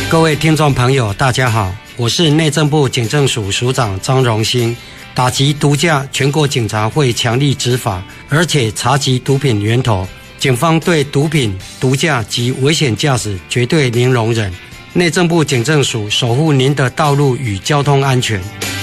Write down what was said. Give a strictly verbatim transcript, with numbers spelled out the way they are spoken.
各位听众朋友大家好，我是内政部警政署署长张荣兴。打击毒驾，全国警察会强力执法，而且查缉毒品源头。警方对毒品、毒驾及危险驾驶绝对零容忍。内政部警政署守护您的道路与交通安全。